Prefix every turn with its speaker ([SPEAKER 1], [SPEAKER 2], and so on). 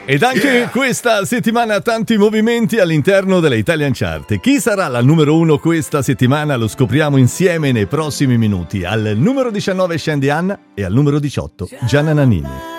[SPEAKER 1] Ed anche questa settimana tanti movimenti all'interno delle Italian Chart. Chi sarà la numero 1 questa settimana lo scopriamo insieme nei prossimi minuti. Al numero 19 scende Anna e al numero 18 Gianna Nannini.